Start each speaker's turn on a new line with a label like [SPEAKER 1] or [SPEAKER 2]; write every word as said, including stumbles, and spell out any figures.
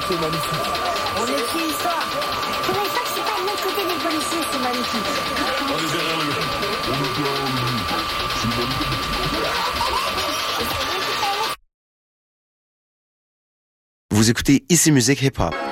[SPEAKER 1] c'est magnifique.
[SPEAKER 2] On écrit une histoire. Pour une fois que c'est pas de l'autre côté des policiers, c'est magnifique.
[SPEAKER 1] On est derrière lui. On est derrière lui. C'est magnifique.
[SPEAKER 3] Vous écoutez Ici Musique Hip Hop.